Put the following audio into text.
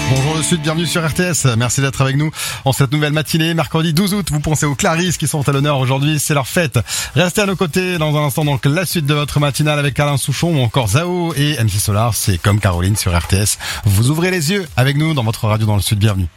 Bonjour le Sud, bienvenue sur RTS. Merci d'être avec nous en cette nouvelle matinée. Mercredi 12 août, vous pensez aux Clarisse qui sont à l'honneur aujourd'hui, c'est leur fête. Restez à nos côtés dans un instant, donc la suite de votre matinale avec Alain Souchon ou encore Zao et MC Solar. C'est comme Caroline sur RTS. Vous ouvrez les yeux avec nous dans votre radio dans le Sud, bienvenue.